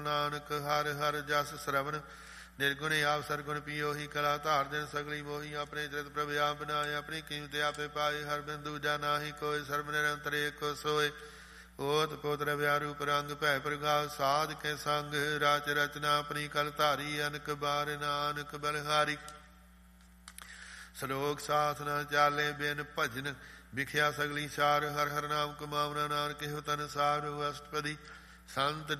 ਨਾਨਕ ਹਰਿ ਹਰਿ ਜਸ ਸਰਵਣ ਨਿਰਗੁਣ ਆਪ ਸਰਗੁਣ ਪੀਓ ਹੀ ਕਲਾ ਧਾਰ ਦਿਨ ਸਗਲੀ ਮੋਹੀ ਆਪਣੇ ਚਰਿਤ ਪ੍ਰਭ ਆਪ ਬਣਾਏ ਆਪਣੀ ਕੀਮਤ ਆਪੇ ਪਾਏ ਹਰ ਬਿੰਦੂ ਜਾ ਨਾਹੀ ਕੋਈ ਸਰਬ ਨਿਰੰਤਰ ਏਕ ਸੋਏ ਓਤ ਪੋਤ ਰਵਿਆ ਰੂਪ ਰੰਗ ਭੈ ਪ੍ਰਗਾਵ ਸਾਧ ਕੇ ਸੰਗ ਰਾਚ ਰਚਨਾ ਆਪਣੀ ਕਲ ਧਾਰੀ ਅਨਕ ਬਾਰ ਨਾਨਕ ਬਲਹਾਰੀ ਸਲੋਕ ਸਾਥ ਨਾ ਚਾਲੇ ਬਿਨ ਭਜਨ ਵਿਖਿਆ ਸਗਲੀ ਸਾਰ ਹਰ ਹਰ ਨਾਮ ਕਮਾਵਨਾ ਨਾਨਕ ਇਹੋ ਤਨ ਸਾਰ ਅਸ਼ਟਪਦੀ ਸੰਤ